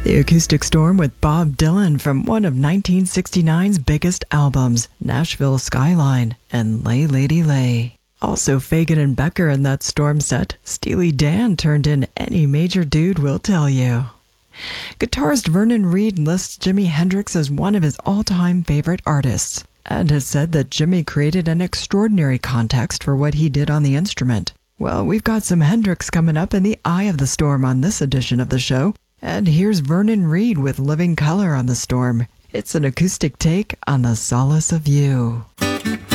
The Acoustic Storm with Bob Dylan from one of 1969's biggest albums, Nashville Skyline and Lay Lady Lay. Also Fagan and Becker in that Storm set. Steely Dan turned in Any Major Dude Will Tell You. Guitarist Vernon Reid lists Jimi Hendrix as one of his all-time favorite artists, and has said that Jimi created an extraordinary context for what he did on the instrument. Well, we've got some Hendrix coming up in the eye of the storm on this edition of the show, and here's Vernon Reid with Living Color on the Storm. It's an acoustic take on The Solace of You.